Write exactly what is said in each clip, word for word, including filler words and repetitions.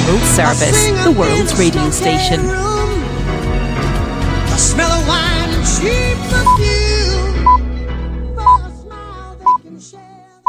World Service, the world's radio station. The smell of wine and cheap perfume. For a smile they can share.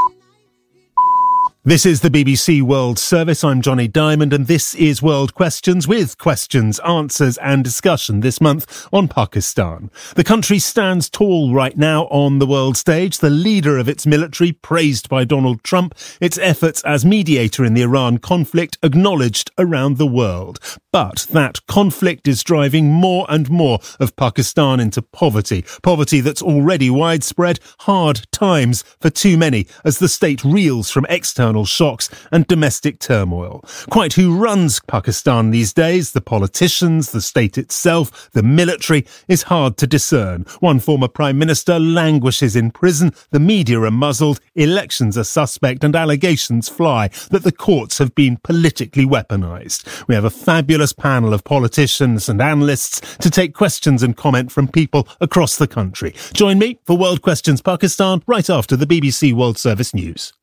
This is the B B C World Service. I'm Johnny Diamond, and this is World Questions, with questions, answers and discussion this month on Pakistan. The country stands tall right now on the world stage, the leader of its military praised by Donald Trump, its efforts as mediator in the Iran conflict acknowledged around the world. But that conflict is driving more and more of Pakistan into poverty, poverty that's already widespread, hard times for too many as the state reels from external shocks and domestic turmoil. Quite who runs Pakistan these days, the politicians, the state itself, the military, is hard to discern. One former prime minister languishes in prison, the media are muzzled, elections are suspect, and allegations fly that the courts have been politically weaponised. We have a fabulous panel of politicians and analysts to take questions and comment from people across the country. Join me for World Questions Pakistan right after the B B C World Service News.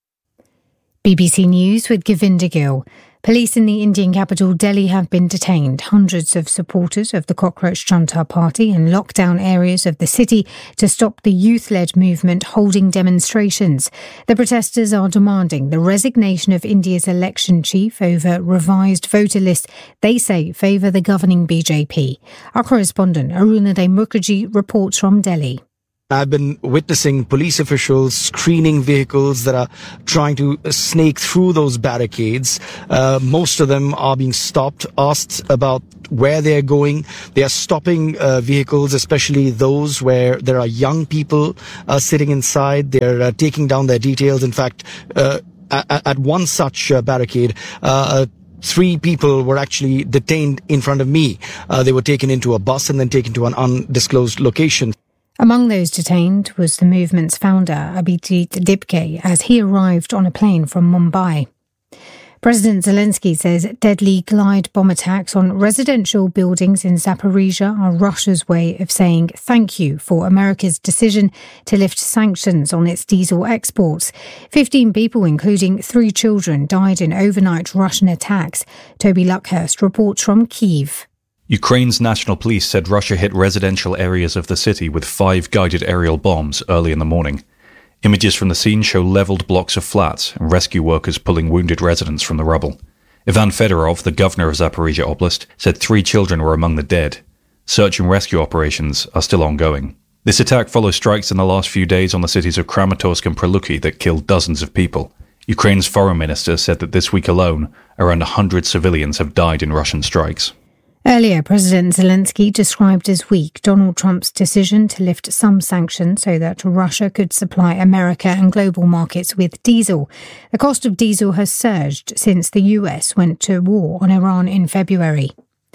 B B C News with Govinda Gill. Police in the Indian capital Delhi have been detained. Hundreds of supporters of the Cockroach Janata Party in lockdown areas of the city to stop the youth-led movement holding demonstrations. The protesters are demanding the resignation of India's election chief over revised voter lists they say favour the governing B J P. Our correspondent Arunaday Mukherjee reports from Delhi. I've been witnessing police officials screening vehicles that are trying to snake through those barricades. Uh, most of them are being stopped, asked about where they're going. They are stopping uh, vehicles, especially those where there are young people uh, sitting inside. They're uh, taking down their details. In fact, uh, at, at one such uh, barricade, uh, Three people were actually detained in front of me. Uh, they were taken into a bus and then taken to an undisclosed location. Among those detained was the movement's founder, Abhijit Dipke, as he arrived on a plane from Mumbai. President Zelensky says deadly glide bomb attacks on residential buildings in Zaporizhia are Russia's way of saying thank you for America's decision to lift sanctions on its diesel exports. Fifteen people, including three children, died in overnight Russian attacks. Toby Luckhurst reports from Kyiv. Ukraine's national police said Russia hit residential areas of the city with five guided aerial bombs early in the morning. Images from the scene show levelled blocks of flats and rescue workers pulling wounded residents from the rubble. Ivan Fedorov, the governor of Zaporizhia Oblast, said three children were among the dead. Search and rescue operations are still ongoing. This attack follows strikes in the last few days on the cities of Kramatorsk and Preluki that killed dozens of people. Ukraine's foreign minister said that this week alone, around one hundred civilians have died in Russian strikes. Earlier, President Zelensky described as weak Donald Trump's decision to lift some sanctions so that Russia could supply America and global markets with diesel. The cost of diesel has surged since the U S went to war on Iran in February.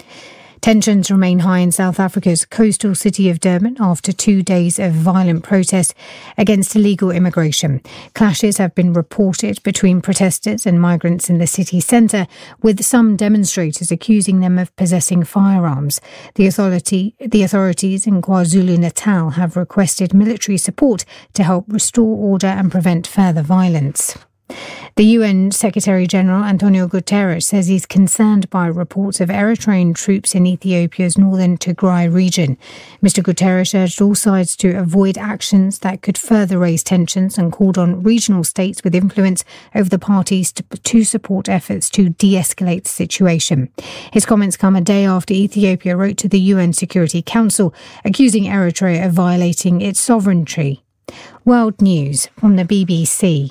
Tensions remain high in South Africa's coastal city of Durban after two days of violent protest against illegal immigration. Clashes have been reported between protesters and migrants in the city centre, with some demonstrators accusing them of possessing firearms. The authority, the authorities in KwaZulu-Natal have requested military support to help restore order and prevent further violence. The U N Secretary-General Antonio Guterres says he's concerned by reports of Eritrean troops in Ethiopia's northern Tigray region. Mister Guterres urged all sides to avoid actions that could further raise tensions and called on regional states with influence over the parties to, to support efforts to de-escalate the situation. His comments come a day after Ethiopia wrote to the U N Security Council accusing Eritrea of violating its sovereignty. World News from the B B C.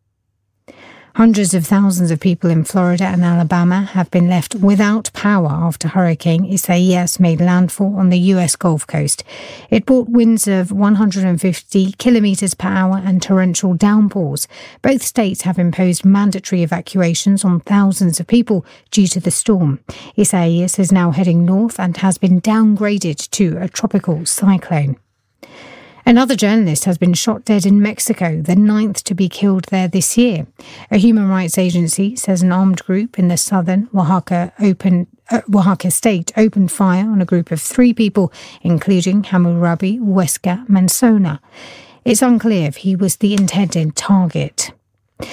Hundreds of thousands of people in Florida and Alabama have been left without power after Hurricane Isaias made landfall on the U S Gulf Coast. It brought winds of one hundred fifty kilometres per hour and torrential downpours. Both states have imposed mandatory evacuations on thousands of people due to the storm. Isaias is now heading north and has been downgraded to a tropical cyclone. Another journalist has been shot dead in Mexico, the ninth to be killed there this year. A human rights agency says an armed group in the southern Oaxaca, open, uh, Oaxaca state opened fire on a group of three people, including Hammurabi Huesca Mansona. It's unclear if he was the intended target.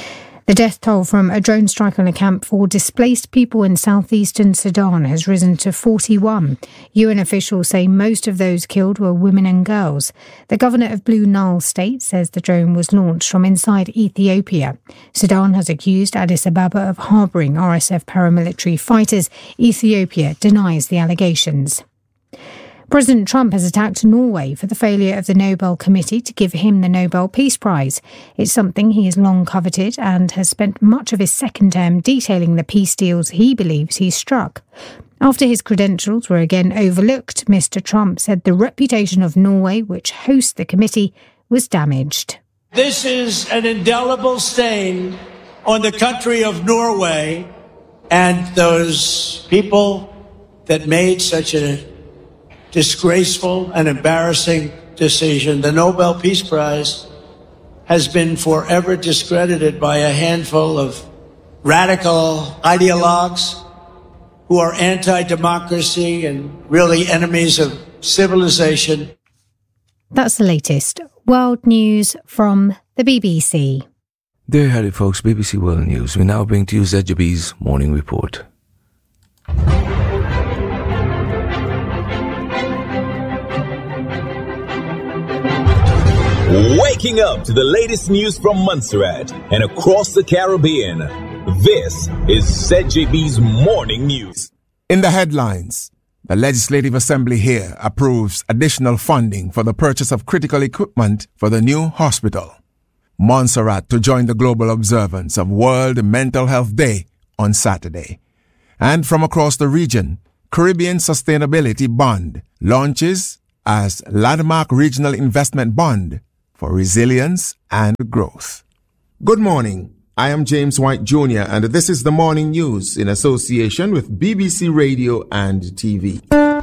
The death toll from a drone strike on a camp for displaced people in southeastern Sudan has risen to forty-one. U N officials say most of those killed were women and girls. The governor of Blue Nile State says the drone was launched from inside Ethiopia. Sudan has accused Addis Ababa of harbouring R S F paramilitary fighters. Ethiopia denies the allegations. President Trump has attacked Norway for the failure of the Nobel Committee to give him the Nobel Peace Prize. It's something he has long coveted and has spent much of his second term detailing the peace deals he believes he struck. After his credentials were again overlooked, Mister Trump said the reputation of Norway, which hosts the committee, was damaged. This is an indelible stain on the country of Norway and those people that made such a disgraceful and embarrassing decision. The Nobel Peace Prize has been forever discredited by a handful of radical ideologues who are anti-democracy and really enemies of civilization. That's the latest world news from the B B C. There you have it, folks. B B C World News. We now bring to you Z J B's Morning Report. Waking up to the latest news from Montserrat and across the Caribbean. This is Z J B's Morning News. In the headlines, the Legislative Assembly here approves additional funding for the purchase of critical equipment for the new hospital. Montserrat to join the global observance of World Mental Health Day on Saturday. And from across the region, Caribbean Sustainability Bond launches as Landmark Regional Investment Bond for resilience and growth. Good morning. I am James White Junior and this is the morning news in association with B B C Radio and T V.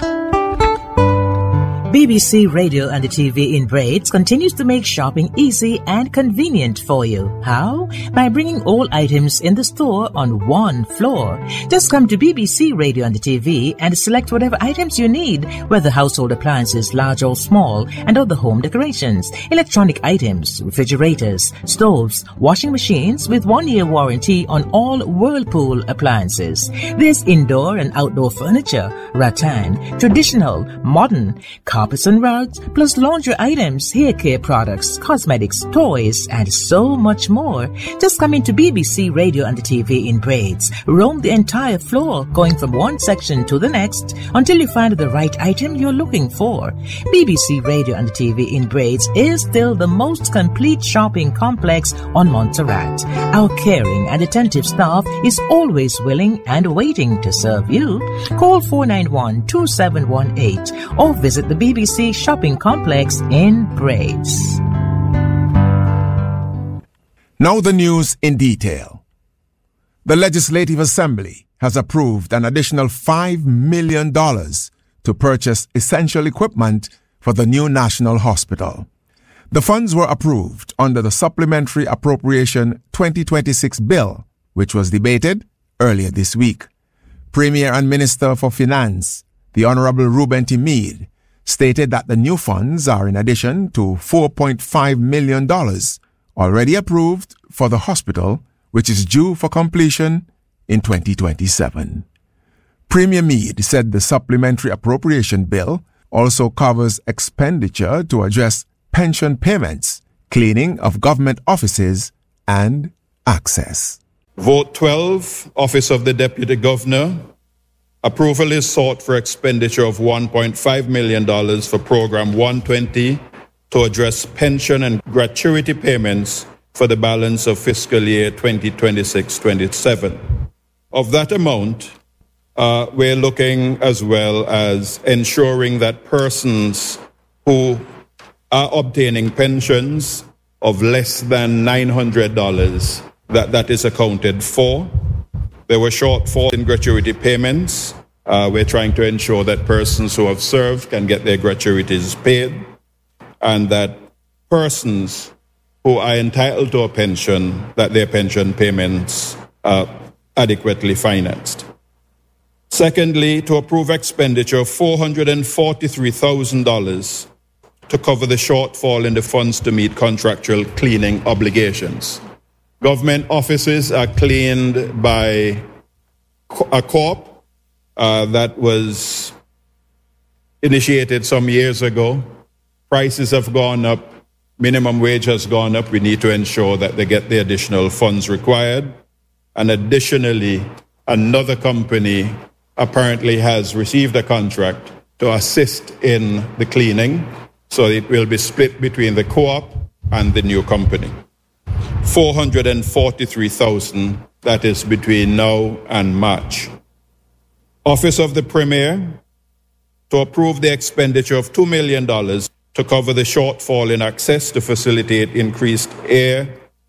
B B C Radio and the T V in Braids continues to make shopping easy and convenient for you. How? By bringing all items in the store on one floor. Just come to B B C Radio and the T V and select whatever items you need, whether household appliances, large or small, and other home decorations, electronic items, refrigerators, stoves, washing machines with one-year warranty on all Whirlpool appliances. There's indoor and outdoor furniture, rattan, traditional, modern, carpets and rugs, plus laundry items, hair care products, cosmetics, toys, and so much more. Just come into B B C Radio and the T V in Braids. Roam the entire floor, going from one section to the next until you find the right item you're looking for. B B C Radio and the T V in Braids is still the most complete shopping complex on Montserrat. Our caring and attentive staff is always willing and waiting to serve you. Call four nine one, two seven one eight or visit the B B C Shopping Complex in Braids. Now the news in detail. The Legislative Assembly has approved an additional five million dollars to purchase essential equipment for the new National Hospital. The funds were approved under the Supplementary Appropriation twenty twenty-six bill, which was debated earlier this week. Premier and Minister for Finance, the Honorable Reuben T. Meade, stated that the new funds are in addition to four point five million dollars already approved for the hospital, which is due for completion in twenty twenty-seven. Premier Meade said the supplementary appropriation bill also covers expenditure to address pension payments, cleaning of government offices, and access. Vote twelve, Office of the Deputy Governor. Approval is sought for expenditure of one point five million dollars for Program one twenty to address pension and gratuity payments for the balance of fiscal year twenty twenty-six twenty-seven. Of that amount, uh, we're looking as well as ensuring that persons who are obtaining pensions of less than nine hundred dollars, that that is accounted for. There were shortfalls in gratuity payments. Uh, we're trying to ensure that persons who have served can get their gratuities paid, and that persons who are entitled to a pension, that their pension payments are adequately financed. Secondly, to approve expenditure of four hundred forty-three thousand dollars to cover the shortfall in the funds to meet contractual cleaning obligations. Government offices are cleaned by a corp uh, that was initiated some years ago. Prices have gone up. Minimum wage has gone up. We need to ensure that they get the additional funds required. And additionally, another company apparently has received a contract to assist in the cleaning. So it will be split between the co-op and the new company. four hundred forty-three thousand, that is between now and March. Office of the Premier to approve the expenditure of two million dollars to cover the shortfall in access to facilitate increased air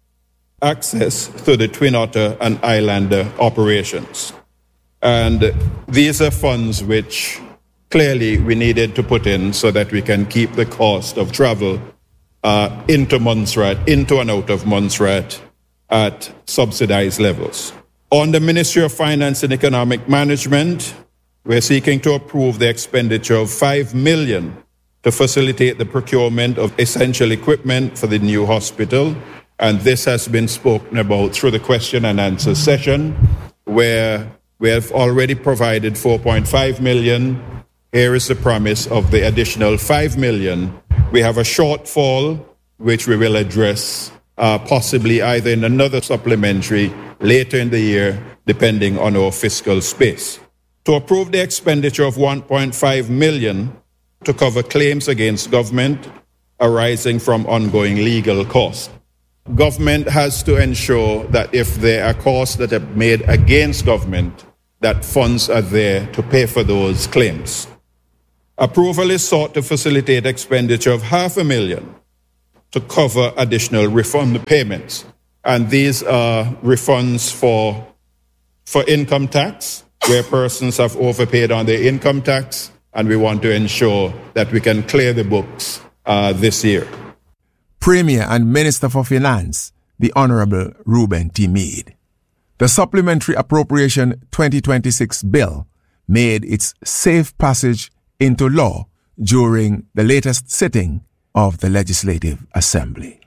access to the Twin Otter and Islander operations. And these are funds which clearly we needed to put in so that we can keep the cost of travel uh, into Montserrat, into and out of Montserrat at subsidized levels. On the Ministry of Finance and Economic Management, we're seeking to approve the expenditure of five million dollars to facilitate the procurement of essential equipment for the new hospital. And this has been spoken about through the question and answer session, where we have already provided four point five million dollars. Here is the promise of the additional five million dollars. We have a shortfall, which we will address uh, possibly either in another supplementary later in the year, depending on our fiscal space. To approve the expenditure of one point five million dollars to cover claims against government arising from ongoing legal costs. Government has to ensure that if there are costs that are made against government, that funds are there to pay for those claims. Approval is sought to facilitate expenditure of half a million to cover additional refund payments. And these are refunds for, for income tax, where persons have overpaid on their income tax, and we want to ensure that we can clear the books uh, this year. Premier and Minister for Finance, the Honourable Reuben T. Meade. The Supplementary Appropriation twenty twenty-six bill made its safe passage into law during the latest sitting of the Legislative Assembly.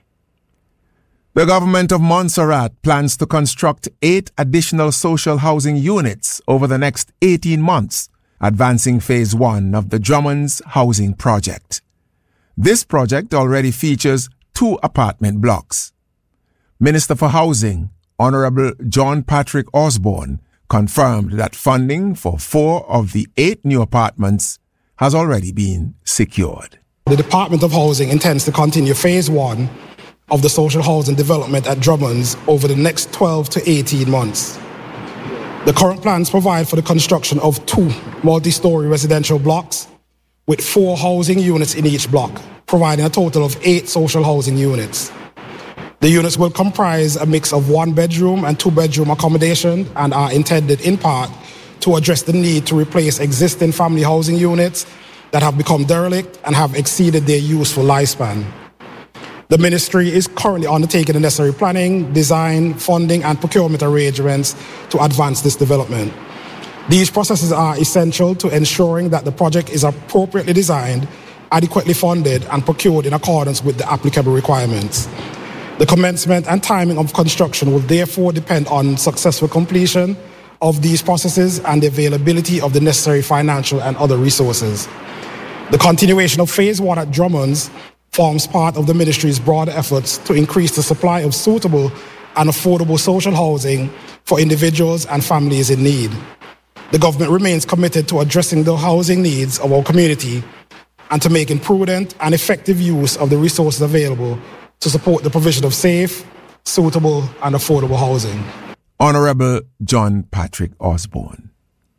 The government of Montserrat plans to construct eight additional social housing units over the next eighteen months, advancing phase one of the Drummonds housing project. This project already features two apartment blocks. Minister for Housing, Honourable John Patrick Osborne, confirmed that funding for four of the eight new apartments has already been secured. The Department of Housing intends to continue phase one of the social housing development at Drummonds over the next twelve to eighteen months. The current plans provide for the construction of two multi-story residential blocks with four housing units in each block, providing a total of eight social housing units. The units will comprise a mix of one-bedroom and two-bedroom accommodation and are intended in part to address the need to replace existing family housing units that have become derelict and have exceeded their useful lifespan. The ministry is currently undertaking the necessary planning, design, funding, and procurement arrangements to advance this development. These processes are essential to ensuring that the project is appropriately designed, adequately funded, and procured in accordance with the applicable requirements. The commencement and timing of construction will therefore depend on successful completion of these processes and the availability of the necessary financial and other resources. The continuation of phase one at Drummonds forms part of the ministry's broader efforts to increase the supply of suitable and affordable social housing for individuals and families in need. The government remains committed to addressing the housing needs of our community and to making prudent and effective use of the resources available to support the provision of safe, suitable, and affordable housing. Honourable John Patrick Osborne.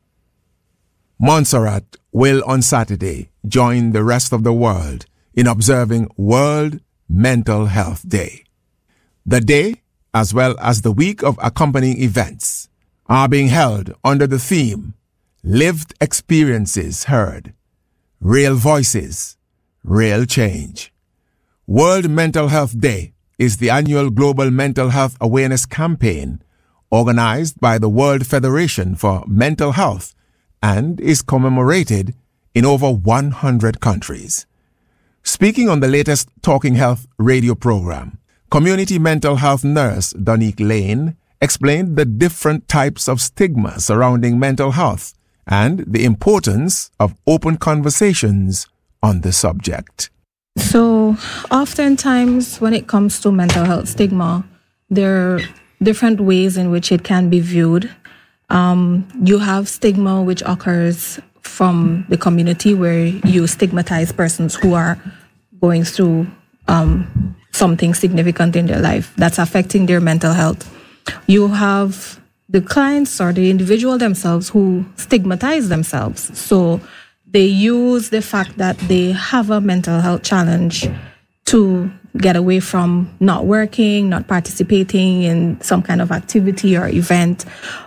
Montserrat will on Saturday join the rest of the world in observing World Mental Health Day. The day, as well as the week of accompanying events, are being held under the theme Lived Experiences Heard, Real Voices, Real Change. World Mental Health Day is the annual global mental health awareness campaign organized by the World Federation for Mental Health and is commemorated in over one hundred countries. Speaking on the latest Talking Health radio program, Community mental health nurse Donique Lane explained the different types of stigma surrounding mental health and the importance of open conversations on the subject. So, oftentimes when it comes to mental health stigma, there are different ways in which it can be viewed. Um, you have stigma which occurs from the community where you stigmatize persons who are going through um, something significant in their life that's affecting their mental health. You have the clients or the individual themselves who stigmatize themselves. So they use the fact that they have a mental health challenge to get away from not working, not participating in some kind of activity or event,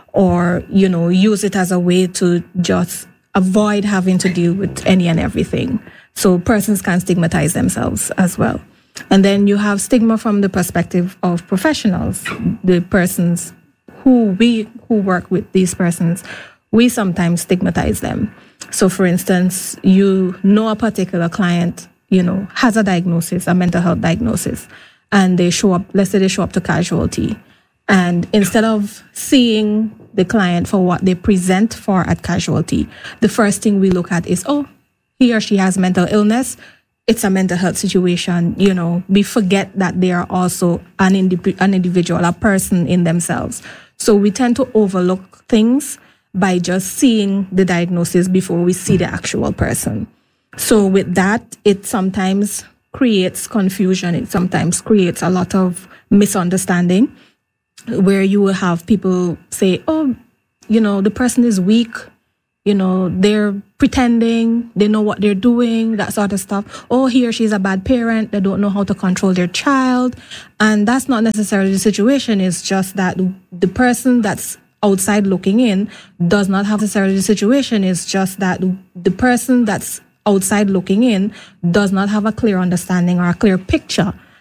or, you know, use it as a way to just avoid having to deal with any and everything. So persons can stigmatize themselves as well. And then you have stigma from the perspective of professionals, the persons who we who work with these persons, we sometimes stigmatize them. So for instance, you know a particular client, you know, has a diagnosis, a mental health diagnosis, and they show up, let's say they show up to casualty. And instead of seeing the client for what they present for at casualty, the first thing we look at is, oh, he or she has mental illness. It's a mental health situation. You know, we forget that they are also an, indi- an individual, a person in themselves. So we tend to overlook things by just seeing the diagnosis before we see the actual person. So with that, it sometimes creates confusion. It sometimes creates a lot of misunderstanding, where you will have people say, oh, you know, the person is weak. You know, they're pretending, they know what they're doing, that sort of stuff. Oh, he or she's a bad parent, they don't know how to control their child. And that's not necessarily the situation. It's just that the person that's outside looking in does not have necessarily the situation. It's just that the person that's outside looking in does not have a clear understanding or a clear picture